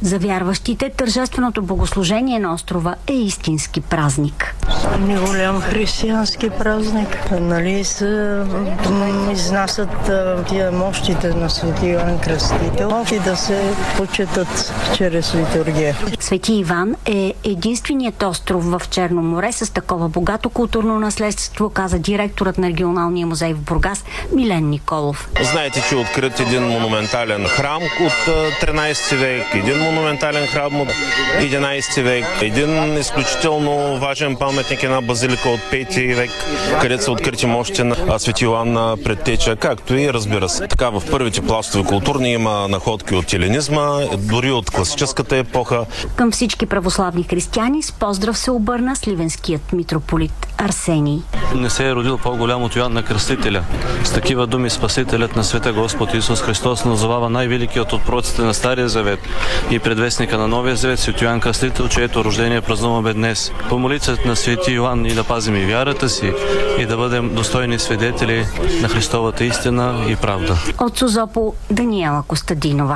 За вярващите тържественото богослужение на острова е истински празник. Голям християнски празник. Нали се изнасят тия мощите на Свети Йоан Кръстител и да се почитат чрез литургия. Свети Иван е единственият остров в Черно море с такова богато културно наследство, каза директорът на регионалния музей в Бургас Милен Николов. Знаете, че е открит един монументален храм от 13 век, един монументален храм от 11 век, един изключително важен паметник, една базилика от 5 век, където са открити мощи на Свети Йоан Предтеча, както и, разбира се, така в първите пластове културни има находки от еленизма, дори от класическата епоха. Към всички православни християни с поздрав се обърна сливенският митрополит Арсений. Не се е родил по-голям от Йоан на Кръстителя. С такива думи Спасителят на света Господ Исус Христос назовава най-великият от пророците на Стария завет и предвестника на Новия завет Свети Йоан Кръстител, чието рождение празнуваме днес. По молитвата на Свети Йоан и да пазим и вярата си и да бъдем достойни свидетели на Христовата истина и правда. От Созопол Даниела Костадинова.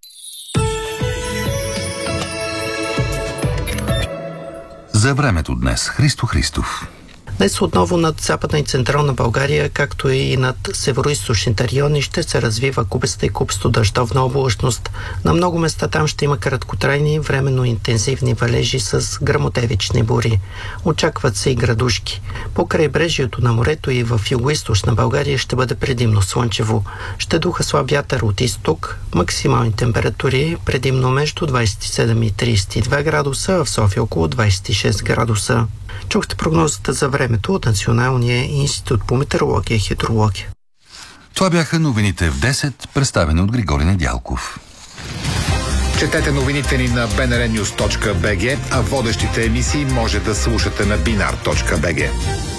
За времето днес Христо Христов. Днес отново над Западна и Централна България, както и над североизточните райони, ще се развива купеста и купесто дъждовна облачност. На много места там ще има краткотрайни, временно интензивни валежи с гръмотевични бури. Очакват се и градушки. По крайбрежието на морето и в югоизточна България ще бъде предимно слънчево. Ще духа слаб вятър от изток. Максимални температури предимно между 27 и 32 градуса, а в София около 26 градуса. Чухте прогнозата за времето от Националния институт по метеорология и хидрология. Това бяха новините в 10, представени от Григорий Недялков. Четете новините ни на bnrnews.bg, а водещите емисии може да слушате на binar.bg.